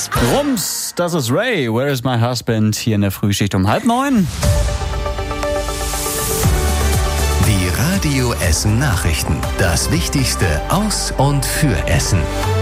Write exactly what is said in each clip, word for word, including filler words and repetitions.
Rums. Rums, das ist Ray. Where is my husband? Hier in der Frühschicht um halb neun. Die Radio Essen Nachrichten. Das Wichtigste aus und für Essen.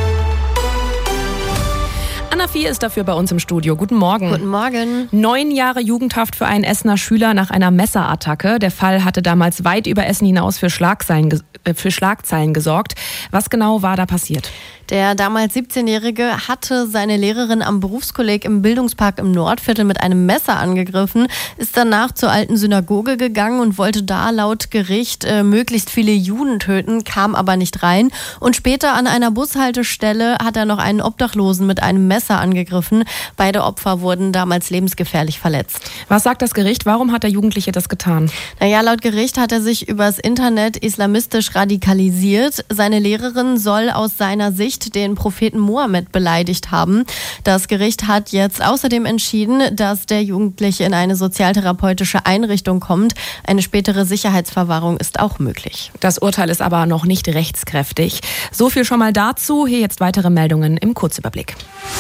Anna Vieh ist dafür bei uns im Studio. Guten Morgen. Guten Morgen. Neun Jahre Jugendhaft für einen Essener Schüler nach einer Messerattacke. Der Fall hatte damals weit über Essen hinaus für Schlagzeilen, für Schlagzeilen gesorgt. Was genau war da passiert? Der damals siebzehnjährige hatte seine Lehrerin am Berufskolleg im Bildungspark im Nordviertel mit einem Messer angegriffen, ist danach zur alten Synagoge gegangen und wollte da laut Gericht äh, möglichst viele Juden töten, kam aber nicht rein. Und später an einer Bushaltestelle hat er noch einen Obdachlosen mit einem Messer angegriffen. Beide Opfer wurden damals lebensgefährlich verletzt. Was sagt das Gericht? Warum hat der Jugendliche das getan? Naja, laut Gericht hat er sich übers Internet islamistisch radikalisiert. Seine Lehrerin soll aus seiner Sicht den Propheten Mohammed beleidigt haben. Das Gericht hat jetzt außerdem entschieden, dass der Jugendliche in eine sozialtherapeutische Einrichtung kommt. Eine spätere Sicherheitsverwahrung ist auch möglich. Das Urteil ist aber noch nicht rechtskräftig. So viel schon mal dazu. Hier jetzt weitere Meldungen im Kurzüberblick.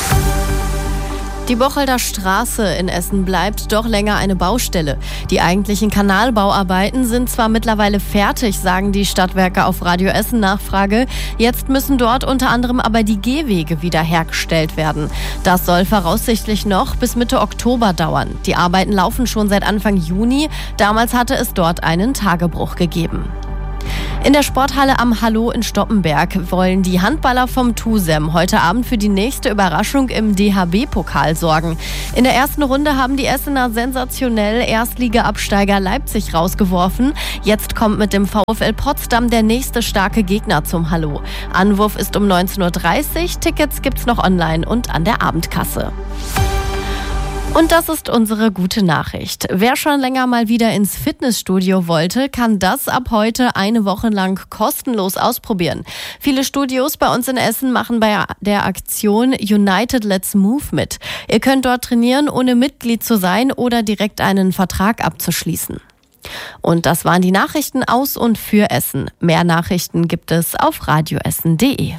Die Bocholder Straße in Essen bleibt doch länger eine Baustelle. Die eigentlichen Kanalbauarbeiten sind zwar mittlerweile fertig, sagen die Stadtwerke auf Radio Essen Nachfrage. Jetzt müssen dort unter anderem aber die Gehwege wiederhergestellt werden. Das soll voraussichtlich noch bis Mitte Oktober dauern. Die Arbeiten laufen schon seit Anfang Juni. Damals hatte es dort einen Tagebruch gegeben. In der Sporthalle am Hallo in Stoppenberg wollen die Handballer vom TuSem heute Abend für die nächste Überraschung im D H B-Pokal sorgen. In der ersten Runde haben die Essener sensationell Erstliga-Absteiger Leipzig rausgeworfen. Jetzt kommt mit dem VfL Potsdam der nächste starke Gegner zum Hallo. Anwurf ist um neunzehn Uhr dreißig. Tickets gibt's noch online und an der Abendkasse. Und das ist unsere gute Nachricht. Wer schon länger mal wieder ins Fitnessstudio wollte, kann das ab heute eine Woche lang kostenlos ausprobieren. Viele Studios bei uns in Essen machen bei der Aktion United Let's Move mit. Ihr könnt dort trainieren, ohne Mitglied zu sein oder direkt einen Vertrag abzuschließen. Und das waren die Nachrichten aus und für Essen. Mehr Nachrichten gibt es auf radioessen punkt de.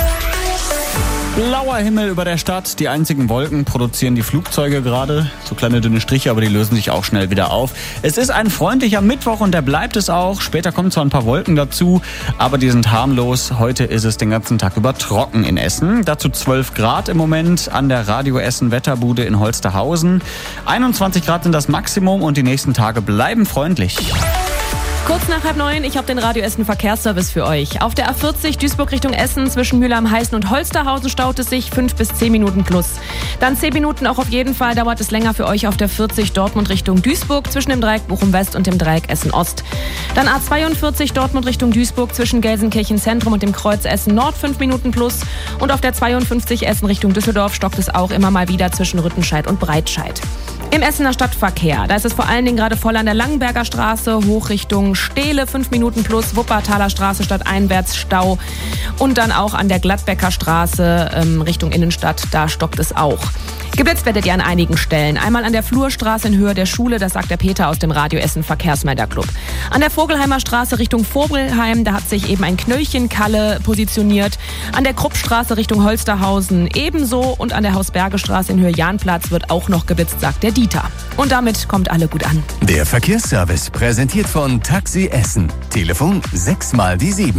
Blauer Himmel über der Stadt, die einzigen Wolken produzieren die Flugzeuge gerade. So kleine dünne Striche, aber die lösen sich auch schnell wieder auf. Es ist ein freundlicher Mittwoch und der bleibt es auch. Später kommen zwar ein paar Wolken dazu, aber die sind harmlos. Heute ist es den ganzen Tag über trocken in Essen. Dazu zwölf Grad im Moment an der Radio Essen Wetterbude in Holsterhausen. einundzwanzig Grad sind das Maximum und die nächsten Tage bleiben freundlich. Kurz nach halb neun, ich habe den Radio Essen Verkehrsservice für euch. Auf der A vierzig Duisburg Richtung Essen zwischen Mühle am Heißen und Holsterhausen staut es sich fünf bis zehn Minuten plus. Dann zehn Minuten auch auf jeden Fall dauert es länger für euch auf der vierzig Dortmund Richtung Duisburg zwischen dem Dreieck Bochum West und dem Dreieck Essen Ost. Dann A zweiundvierzig Dortmund Richtung Duisburg zwischen Gelsenkirchen Zentrum und dem Kreuz Essen Nord fünf Minuten plus. Und auf der zweiundfünfzig Essen Richtung Düsseldorf stockt es auch immer mal wieder zwischen Rüttenscheid und Breitscheid. Im Essener Stadtverkehr, da ist es vor allen Dingen gerade voll an der Langenberger Straße, hoch Richtung Stehle, fünf Minuten plus, Wuppertaler Straße stadteinwärts Stau und dann auch an der Gladbecker Straße ähm, Richtung Innenstadt, da stockt es auch. Geblitzt werdet ihr an einigen Stellen. Einmal an der Flurstraße in Höhe der Schule, das sagt der Peter aus dem Radio Essen Verkehrsmelderclub. An der Vogelheimer Straße Richtung Vogelheim, da hat sich eben ein Knöllchenkalle positioniert. An der Kruppstraße Richtung Holsterhausen ebenso und an der Hausbergestraße in Höhe Jahnplatz wird auch noch geblitzt, sagt der Dieter. Und damit kommt alle gut an. Der Verkehrsservice präsentiert von Taxi Essen. Telefon sechs mal die sieben.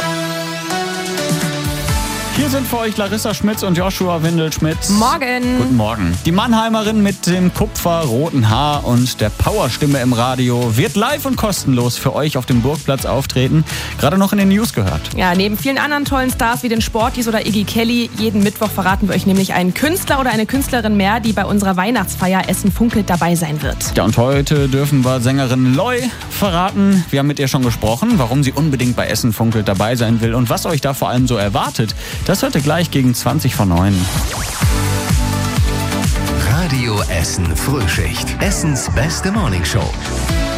Hier sind für euch Larissa Schmitz und Joshua Windelschmidt. Morgen. Guten Morgen. Die Mannheimerin mit dem kupferroten Haar und der Powerstimme im Radio wird live und kostenlos für euch auf dem Burgplatz auftreten. Gerade noch in den News gehört. Ja, neben vielen anderen tollen Stars wie den Sporties oder Iggy Kelly, jeden Mittwoch verraten wir euch nämlich einen Künstler oder eine Künstlerin mehr, die bei unserer Weihnachtsfeier Essen funkelt dabei sein wird. Ja, und heute dürfen wir Sängerin Loy verraten. Wir haben mit ihr schon gesprochen, warum sie unbedingt bei Essen funkelt dabei sein will und was euch da vor allem so erwartet. Das hört ihr gleich gegen zwanzig vor neun. Radio Essen Frühschicht. Essens beste Morningshow.